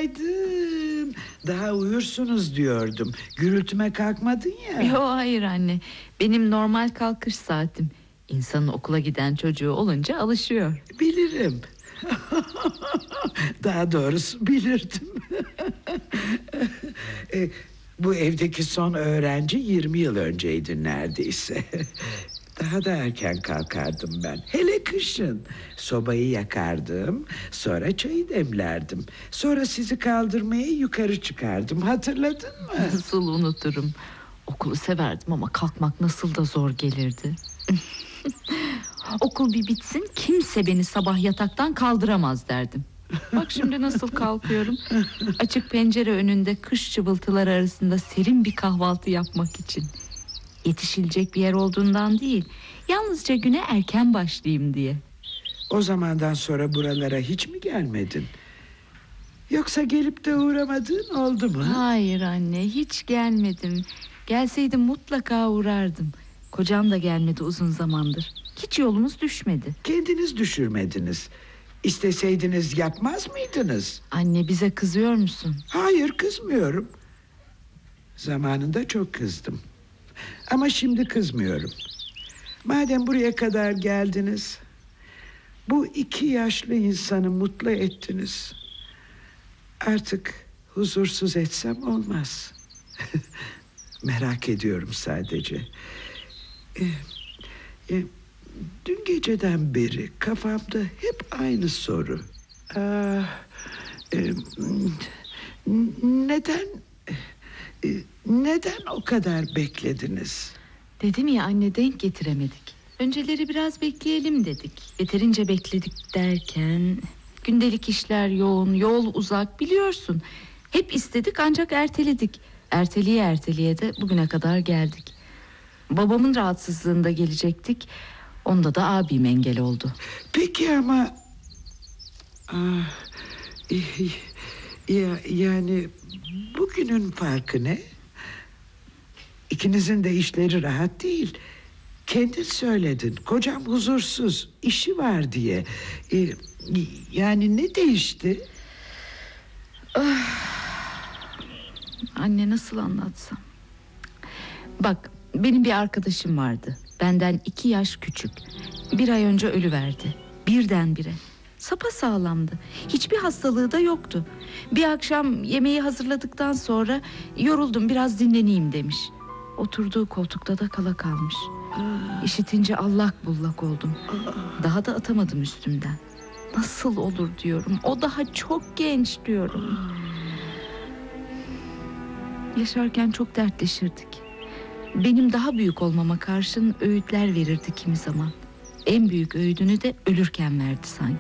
Günaydın. Daha uyursunuz diyordum. Gürültüme kalkmadın ya. Yo, hayır anne. Benim normal kalkış saatim. İnsanın okula giden çocuğu olunca alışıyor. Bilirim. Daha doğrusu bilirdim. Bu evdeki son öğrenci 20 yıl önceydi neredeyse. Daha da erken kalkardım ben. Hele kışın. Sobayı yakardım. Sonra çayı demlerdim. Sonra sizi kaldırmaya yukarı çıkardım. Hatırladın mı? Nasıl unuturum. Okulu severdim ama kalkmak nasıl da zor gelirdi. Okul bir bitsin, kimse beni sabah yataktan kaldıramaz derdim. Bak şimdi nasıl kalkıyorum. Açık pencere önünde kış çıvıltıları arasında serin bir kahvaltı yapmak için. Yetişilecek bir yer olduğundan değil, yalnızca güne erken başlayayım diye. O zamandan sonra buralara hiç mi gelmedin? Yoksa gelip de uğramadığın oldu mu? Hayır anne, hiç gelmedim. Gelseydim mutlaka uğrardım. Kocam da gelmedi uzun zamandır. Hiç yolumuz düşmedi. Kendiniz düşürmediniz. İsteseydiniz yapmaz mıydınız? Anne, bize kızıyor musun? Hayır, kızmıyorum. Zamanında çok kızdım. Ama şimdi kızmıyorum. Madem buraya kadar geldiniz, bu iki yaşlı insanı mutlu ettiniz. Artık huzursuz etsem olmaz. Merak ediyorum sadece. Dün geceden beri kafamda hep aynı soru. Neden neden o kadar beklediniz? Dedim ya anne, denk getiremedik. Önceleri biraz bekleyelim dedik. Yeterince bekledik derken gündelik işler yoğun, yol uzak, biliyorsun. Hep istedik ancak erteledik. Erteleye de bugüne kadar geldik. Babamın rahatsızlığında gelecektik. Onda da abim engel oldu. Peki ama yani bugünün farkı ne? İkinizin de işleri rahat değil. Kendin söyledin. Kocam huzursuz, işi var diye. Yani ne değişti? Anne, nasıl anlatsam? Bak, benim bir arkadaşım vardı. Benden 2 yaş küçük. 1 ay önce ölüverdi. Birdenbire. Sapasağlamdı. Hiçbir hastalığı da yoktu. Bir akşam yemeği hazırladıktan sonra yoruldum, biraz dinleneyim demiş. Oturduğu koltukta da kala kalmış. İşitince allak bullak oldum. Daha da atamadım üstümden. Nasıl olur diyorum. O daha çok genç diyorum. Yaşarken çok dertleşirdik. Benim daha büyük olmama karşın öğütler verirdi kimi zaman. En büyük öğüdünü de ölürken verdi sanki.